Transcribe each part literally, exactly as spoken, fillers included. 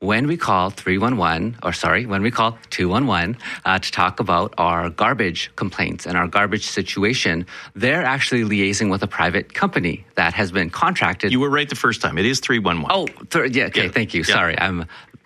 when we call three one one, or sorry, when we call two one one uh, to talk about our garbage complaints and our garbage situation, they're actually liaising with a private company that has been contracted. You were right the first time. It is three one one. Oh, th- yeah, okay, yeah. Thank you. Yeah. Sorry, I'm...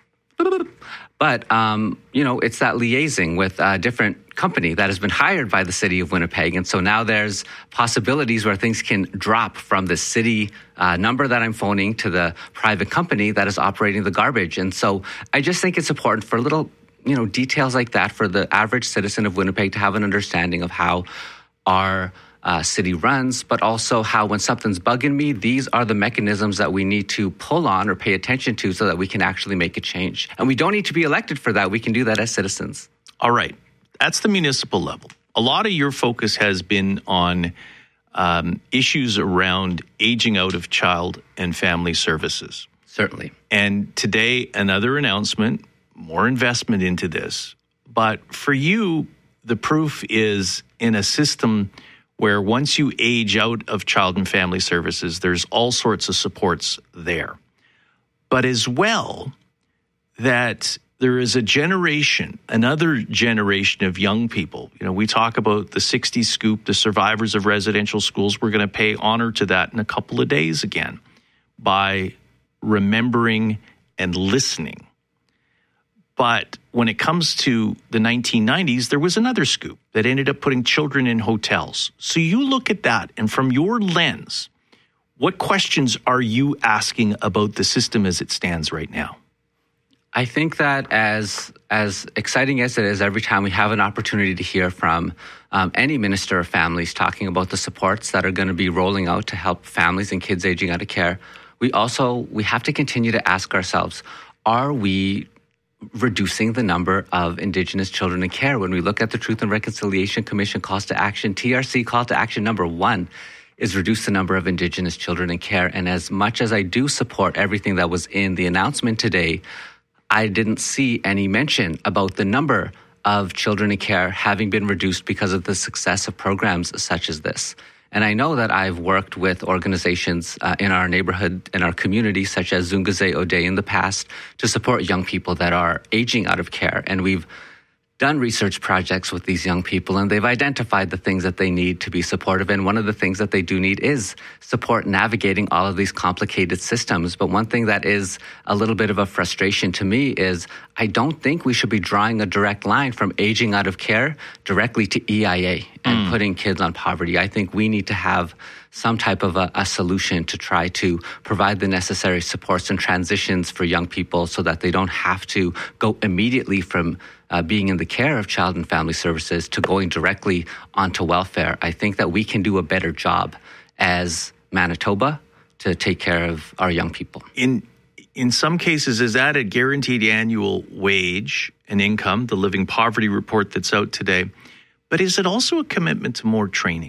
But, um, you know, it's that liaising with a different company that has been hired by the city of Winnipeg. And so now there's possibilities where things can drop from the city uh, number that I'm phoning to the private company that is operating the garbage. And so I just think it's important for little, you know, details like that for the average citizen of Winnipeg to have an understanding of how our Uh, city runs, but also how when something's bugging me, these are the mechanisms that we need to pull on or pay attention to so that we can actually make a change. And we don't need to be elected for that. We can do that as citizens. All right. That's the municipal level. A lot of your focus has been on um, issues around aging out of child and family services. Certainly. And today, another announcement, more investment into this. But for you, the proof is in a system where once you age out of child and family services, there's all sorts of supports there. But as well, that there is a generation, another generation of young people. You know, we talk about the sixties scoop, the survivors of residential schools. We're going to pay honor to that in a couple of days again by remembering and listening. But when it comes to the nineteen nineties, there was another scoop that ended up putting children in hotels. So you look at that, and from your lens, what questions are you asking about the system as it stands right now? I think that as as exciting as it is, every time we have an opportunity to hear from um, any minister of families talking about the supports that are going to be rolling out to help families and kids aging out of care, we also we have to continue to ask ourselves, are we reducing the number of Indigenous children in care? When we look at the Truth and Reconciliation Commission calls to action, T R C call to action number one is reduce the number of Indigenous children in care. And as much as I do support everything that was in the announcement today, I didn't see any mention about the number of children in care having been reduced because of the success of programs such as this. And I know that I've worked with organizations uh, in our neighborhood, in our community, such as Zungaze O'Day in the past, to support young people that are aging out of care. And we've done research projects with these young people, and they've identified the things that they need to be supportive. And one of the things that they do need is support navigating all of these complicated systems. But one thing that is a little bit of a frustration to me is I don't think we should be drawing a direct line from aging out of care directly to E I A and mm. putting kids on poverty. I think we need to have some type of a, a solution to try to provide the necessary supports and transitions for young people so that they don't have to go immediately from uh, being in the care of child and family services to going directly onto welfare. I think that we can do a better job as Manitoba to take care of our young people. In in some cases, is that a guaranteed annual wage and income, the Living Poverty Report that's out today? But is it also a commitment to more training?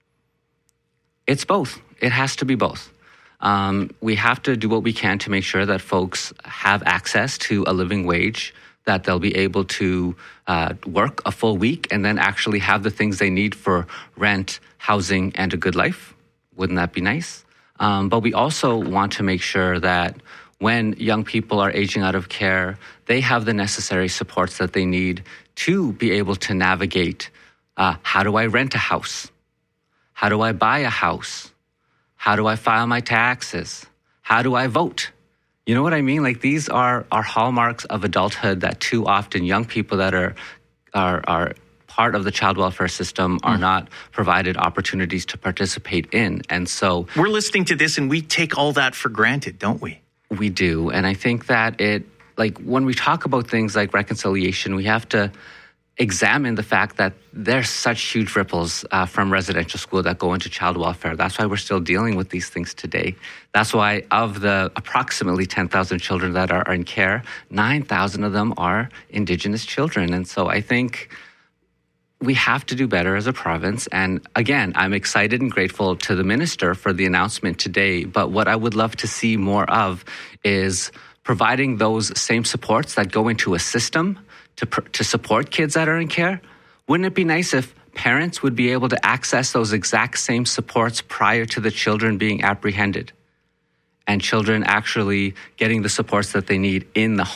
It's both. It has to be both. Um, we have to do what we can to make sure that folks have access to a living wage, that they'll be able to uh, work a full week and then actually have the things they need for rent, housing, and a good life. Wouldn't that be nice? Um, but we also want to make sure that when young people are aging out of care, they have the necessary supports that they need to be able to navigate uh, how do I rent a house? How do I buy a house? How do I file my taxes? How do I vote? You know what I mean? Like these are, are hallmarks of adulthood that too often young people that are are, are part of the child welfare system are mm. not provided opportunities to participate in. And so we're listening to this and we take all that for granted, don't we? We do. And I think that it, like when we talk about things like reconciliation, we have to examine the fact that there's such huge ripples uh, from residential school that go into child welfare. That's why we're still dealing with these things today. That's why of the approximately ten thousand children that are, are in care, nine thousand of them are Indigenous children. And so I think we have to do better as a province. And again, I'm excited and grateful to the minister for the announcement today. But what I would love to see more of is providing those same supports that go into a system to to support kids that are in care. Wouldn't it be nice if parents would be able to access those exact same supports prior to the children being apprehended and children actually getting the supports that they need in the